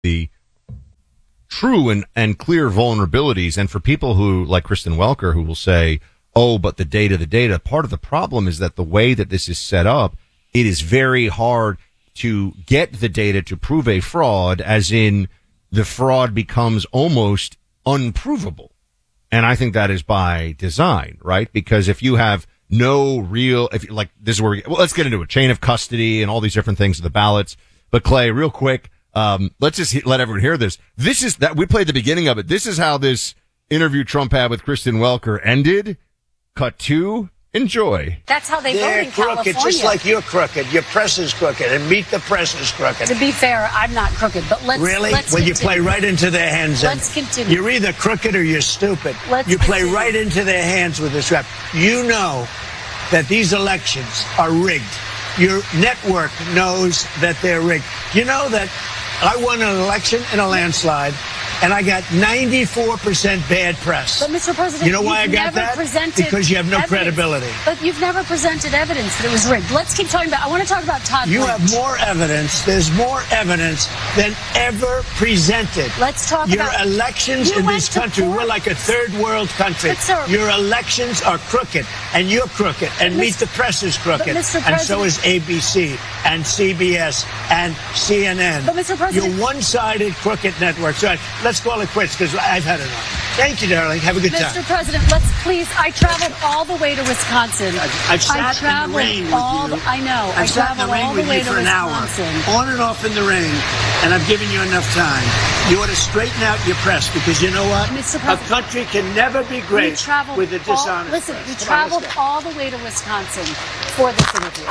the true and clear vulnerabilities. And for people who, like Kristen Welker, who will say, oh, but the data, part of the problem is that the way that this is set up, it is very hard to get the data to prove a fraud, as in the fraud becomes almost unprovable. And I think that is by design, right? Because if you have no real, this is where let's get into it. Chain of custody and all these different things of the ballots. But Clay, real quick, let's just let everyone hear this. This is that we played the beginning of it. This is how this interview Trump had with Kristen Welker ended. Cut 2. Enjoy. That's how they vote in California. They're crooked, just like you're crooked. Your press is crooked, and Meet the Press is crooked. To be fair, I'm not crooked, but let's you play right into their hands. Let's continue. You're either crooked or you're stupid. You play right into their hands with this rap. You know that these elections are rigged. Your network knows that they're rigged. You know that I won an election in a landslide, and I got 94% bad press. But, Mr. President, you know why I got that? Because you have no credibility. But you've never presented evidence that it was rigged. Let's keep talking about. I want to talk about Todd. You have more evidence. There's more evidence than ever presented. Let's talk about your elections in this country. We're like a third world country. Your elections are crooked, and you're crooked, and Meet the Press is crooked, and so is ABC and CBS and CNN. But, Mr. President, you're one-sided crooked networks. Right. Let's call it quits because I've had enough. Thank you, darling. Have a good time. Mr. President, let's please. I traveled all the way to Wisconsin. I've sat in the rain with you. I know. I've sat in the rain with you for an hour, on and off in the rain, and I've given you enough time. You ought to straighten out your press because you know what? A country can never be great with a dishonest Listen, press. we traveled all the way to Wisconsin for this interview.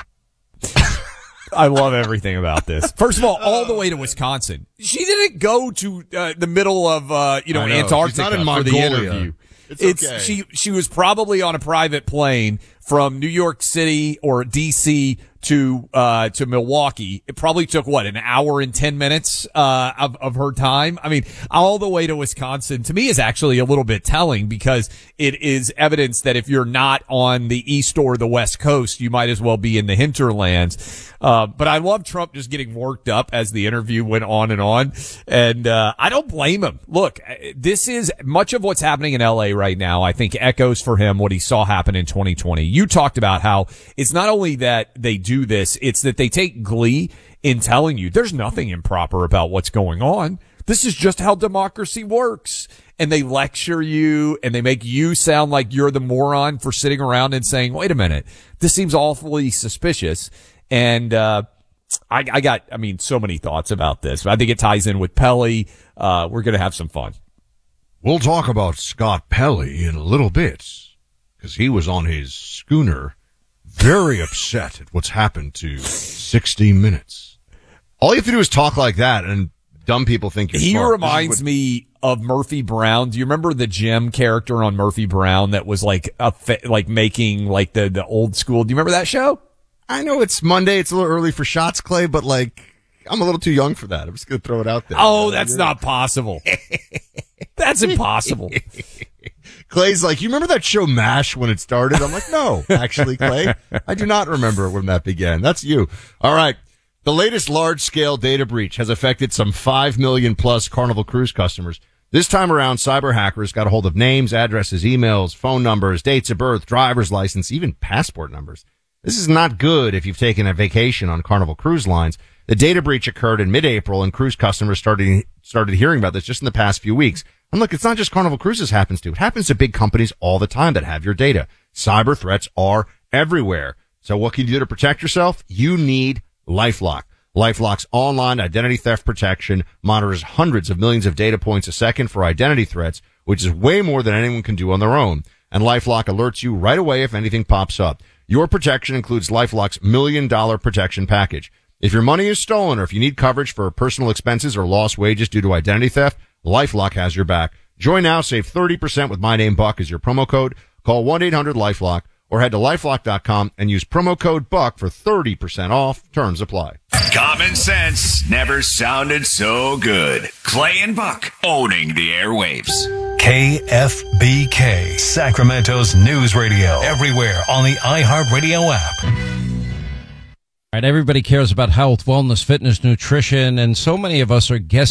I love everything about this. First of all the way to Wisconsin. She didn't go to the middle of Antarctica for the interview. It's okay. She was probably on a private plane from New York City or DC to Milwaukee. It probably took an hour and 10 minutes of her time. I mean, all the way to Wisconsin to me is actually a little bit telling because it is evidence that if you're not on the East or the West Coast, you might as well be in the hinterlands. But I love Trump just getting worked up as the interview went on. And I don't blame him. Look, this is much of what's happening in LA right now. I think echoes for him what he saw happen in 2020. You talked about how it's not only that they do this, it's that they take glee in telling you there's nothing improper about what's going on. This is just how democracy works. And they lecture you and they make you sound like you're the moron for sitting around and saying, wait a minute, this seems awfully suspicious. And, I got so many thoughts about this. I think it ties in with Pelley. We're going to have some fun. We'll talk about Scott Pelley in a little bit because he was on his schooner very upset at what's happened to 60 Minutes. All you have to do is talk like that and dumb people think you're smart. He reminds me of Murphy Brown. Do you remember the Jim character on Murphy Brown that was making the old school? Do you remember that show? I know it's Monday. It's a little early for shots, Clay, but I'm a little too young for that. I'm just going to throw it out there. Oh, that's not possible. That's impossible. Clay's like, you remember that show MASH when it started? I'm like, no, actually, Clay, I do not remember when that began. That's you. All right. The latest large-scale data breach has affected some 5 million plus Carnival Cruise customers. This time around, cyber hackers got a hold of names, addresses, emails, phone numbers, dates of birth, driver's license, even passport numbers. This is not good if you've taken a vacation on Carnival Cruise Lines. The data breach occurred in mid-April, and cruise customers started hearing about this just in the past few weeks. And look, it's not just Carnival Cruises happens to. It happens to big companies all the time that have your data. Cyber threats are everywhere. So what can you do to protect yourself? You need LifeLock. LifeLock's online identity theft protection monitors hundreds of millions of data points a second for identity threats, which is way more than anyone can do on their own. And LifeLock alerts you right away if anything pops up. Your protection includes LifeLock's $1 million protection package. If your money is stolen or if you need coverage for personal expenses or lost wages due to identity theft, LifeLock has your back. Join now, save 30% with my name Buck as your promo code. Call 1-800-LifeLock or head to lifelock.com and use promo code Buck for 30% off. Terms apply. Common sense never sounded so good. Clay and Buck owning the airwaves. KFBK, Sacramento's news radio. Everywhere on the iHeartRadio app. Right, everybody cares about health, wellness, fitness, nutrition, and so many of us are guessing